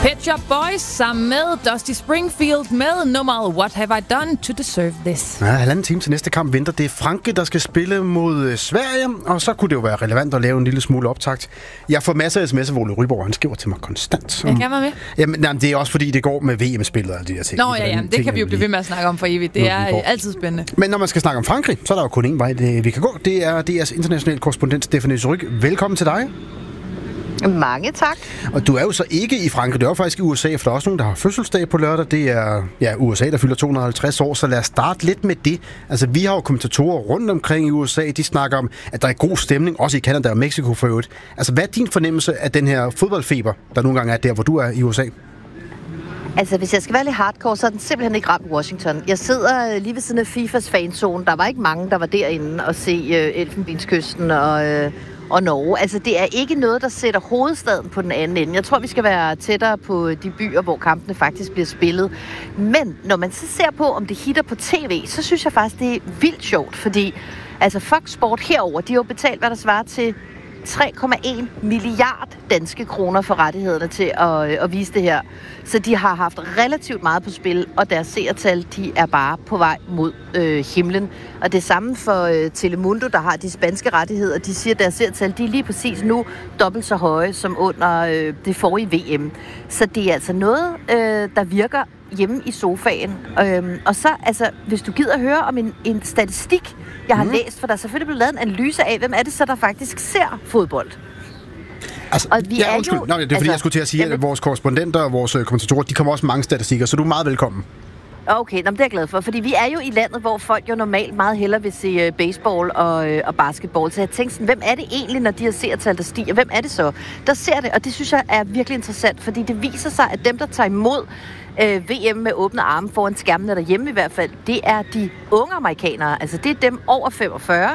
Pet Shop Boys sammen med Dusty Springfield med nummeret What Have I Done to Deserve This. Ja, halvanden time til næste kamp venter. Det er Frankrig, der skal spille mod Sverige, og så kunne det jo være relevant at lave en lille smule optakt. Jeg får masser af sms'er, hvor Ole Ryborg, han skriver til mig konstant. Jeg kan være med. Jamen, det er også fordi, det går med VM-spillet og alle de der ting. Nå ja, det kan vi jo blive ved med at snakke om for evigt. Det er altid spændende. Men når man skal snakke om Frankrig, så er der jo kun én vej, vi kan gå. Det er DR's internationale korrespondent Stephanie Surrugue. Velkommen til dig. Mange tak. Og du er jo så ikke i Frankrig, du er jo faktisk i USA, for der er også nogen, der har fødselsdag på lørdag. Det er USA, der fylder 250 år, så lad os starte lidt med det. Altså, vi har jo kommentatorer rundt omkring i USA, de snakker om, at der er god stemning, også i Canada og Mexico for øvrigt. Altså, hvad er din fornemmelse af den her fodboldfeber, der nogle gange er der, hvor du er i USA? Altså, hvis jeg skal være lidt hardcore, så er den simpelthen ikke ramt Washington. Jeg sidder lige ved siden af FIFAs fanzone. Der var ikke mange, der var derinde og se Elfenbenskysten og Norge. Altså, det er ikke noget, der sætter hovedstaden på den anden ende. Jeg tror, vi skal være tættere på de byer, hvor kampene faktisk bliver spillet. Men når man så ser på, om det hitter på tv, så synes jeg faktisk, det er vildt sjovt, fordi altså Fox Sport herover, de har jo betalt, hvad der svarer til 3,1 milliard danske kroner for rettighederne til at vise det her. Så de har haft relativt meget på spil, og deres seertal, de er bare på vej mod himlen. Og det samme for Telemundo, der har de spanske rettigheder. De siger, at deres seertal, de er lige præcis nu dobbelt så høje som under det forrige VM. Så det er altså noget, der virker hjemme i sofaen. Og så, altså, hvis du gider høre om en statistik, jeg har læst, for der er selvfølgelig blevet lavet en analyse af, hvem er det så, der faktisk ser fodbold. Altså, og vi er undskyld. Det er fordi, jeg skulle til at sige, at vores korrespondenter og vores kommentatorer, de kommer også med mange statistikker, så du er meget velkommen. Okay, det er jeg glad for, fordi vi er jo i landet, hvor folk jo normalt meget hellere vil se baseball og basketball. Så jeg tænkte sådan, hvem er det egentlig, når de har seertal, der stiger? Hvem er det så, der ser det? Og det synes jeg er virkelig interessant, fordi det viser sig, at dem, der tager imod VM med åbne arme foran skærmene derhjemme i hvert fald, det er de unge amerikanere. Altså det er dem over 45,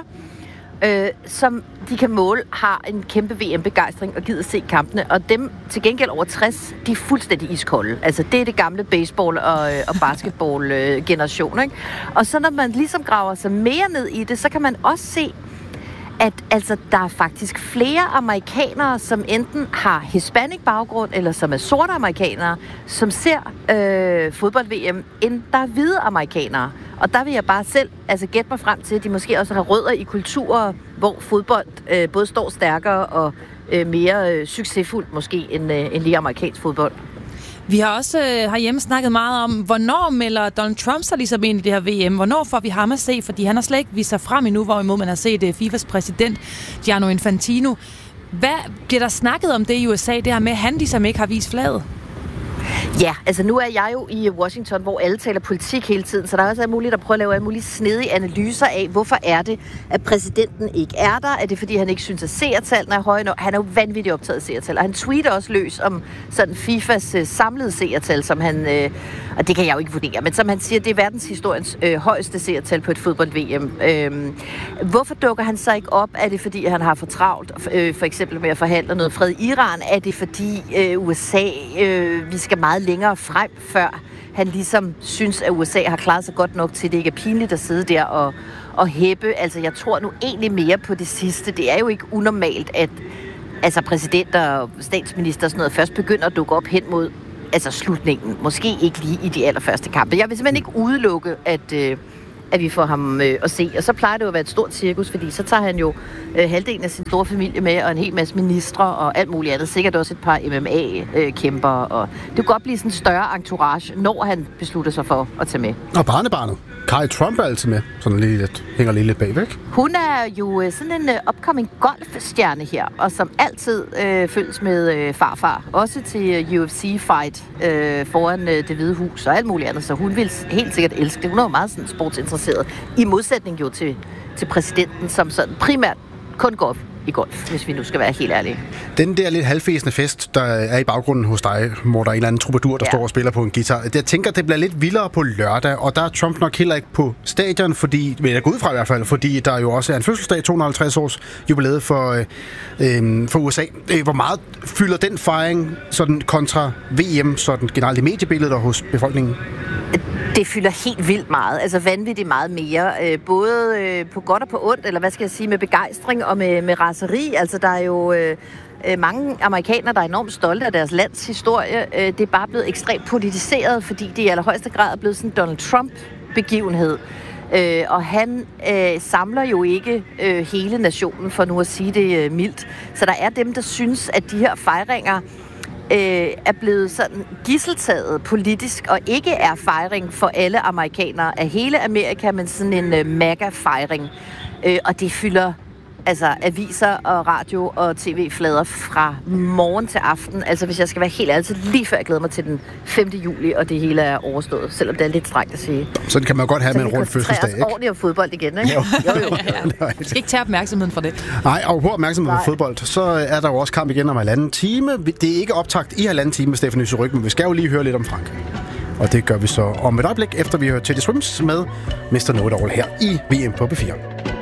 som de kan måle, har en kæmpe VM-begejstring og gider se kampene. Og dem til gengæld over 60, de er fuldstændig iskolde. Altså det er det gamle baseball- og basketball-generation, ikke? Og så når man ligesom graver sig mere ned i det, så kan man også se, at altså, der er faktisk flere amerikanere, som enten har hispanic baggrund, eller som er sorte amerikanere, som ser fodbold-VM, end der er hvide amerikanere. Og der vil jeg bare selv gætte mig frem til, at de måske også har rødder i kulturer, hvor fodbold både står stærkere og mere succesfuldt måske end lige amerikansk fodbold. Vi har også herhjemme snakket meget om, hvornår melder Donald Trump sig ligesom ind i det her VM? Hvornår får vi ham at se? Fordi han har slet ikke vist sig frem endnu, hvorimod man har set FIFAs præsident, Gianni Infantino. Hvad bliver der snakket om det i USA, det her med, at han ligesom ikke har vist flaget? Ja, altså nu er jeg jo i Washington, hvor alle taler politik hele tiden, så der er også muligt at prøve at lave alle mulige snedige analyser af, hvorfor er det, at præsidenten ikke er der? Er det, fordi han ikke synes, at seertallene er høje nok? Han er jo vanvittigt optaget af seertal, og han tweeter også løs om sådan FIFAs samlede seertal, som han, og det kan jeg jo ikke vurdere, men som han siger, det er verdenshistoriens højeste seertal på et fodbold-VM. Hvorfor dukker han så ikke op? Er det, fordi han har for travlt, for eksempel med at forhandle noget fred i Iran? Er det, fordi USA, vi skal meget længere frem, før han ligesom synes, at USA har klaret sig godt nok til, at det ikke er pinligt at sidde der og hæppe. Altså, jeg tror nu egentlig mere på det sidste. Det er jo ikke unormalt, at præsidenter og statsminister og sådan noget først begynder at dukke op hen mod slutningen. Måske ikke lige i de allerførste kampe. Jeg vil simpelthen ikke udelukke, at vi får ham at se. Og så plejer det jo at være et stort cirkus, fordi så tager han jo halvdelen af sin store familie med, og en hel masse ministre og alt muligt andet. Sikkert også et par MMA-kæmpere. Og det kunne godt blive sådan en større entourage, når han beslutter sig for at tage med. Og barnebarnet. Kai Trump er altid med. Sådan hænger lige lidt bagvæk. Hun er jo sådan en upcoming golfstjerne her, og som altid følges med farfar. Også til UFC-fight foran Det Hvide Hus og alt muligt andet. Så hun vil helt sikkert elske det. Hun er jo meget sådan sportsinteresseret. I modsætning jo til præsidenten, som sådan primært kun går op i golf, hvis vi nu skal være helt ærlige. Den der lidt halvfæsende fest, der er i baggrunden hos dig, hvor der er en eller anden troubadour, der står og spiller på en guitar. Jeg tænker, det bliver lidt vildere på lørdag, og der er Trump nok heller ikke på stadion, fordi, vil jeg gå ud fra i hvert fald, fordi der jo også er en fødselsdag, 250 års jubilæet for USA. Hvor meget fylder den fejring sådan kontra VM, sådan generelt i mediebilledet og hos befolkningen? Det fylder helt vildt meget, altså vanvittigt meget mere, både på godt og på ondt, eller hvad skal jeg sige, med begejstring og med raseri. Altså der er jo mange amerikanere, der er enormt stolte af deres lands historie. Det er bare blevet ekstremt politiseret, fordi det i allerhøjeste grad er blevet sådan en Donald Trump-begivenhed. Og han samler jo ikke hele nationen, for nu at sige det mildt. Så der er dem, der synes, at de her fejringer er blevet sådan gisseltaget politisk, og ikke er fejring for alle amerikanere af hele Amerika, men sådan en mega-fejring. Og det fylder aviser og radio og tv-flader fra morgen til aften. Altså, hvis jeg skal være helt ærlig, lige før jeg glæder mig til den 5. juli, og det hele er overstået, selvom det er lidt strengt at sige. Sådan kan man godt have med en rund fødselsdag, ikke? Så ordentligt om fodbold igen, ikke? Jo. Du skal ikke tage opmærksomheden fra det. Nej, og på opmærksomheden på fodbold, så er der jo også kamp igen om 1,5 time. Det er ikke optakt i 1,5 time med Stephanie Surrugue, men vi skal jo lige høre lidt om Frankrig. Og det gør vi så om et øjeblik, efter vi hører Teddy Swims med Mr. Know-It-All her i VM på B4.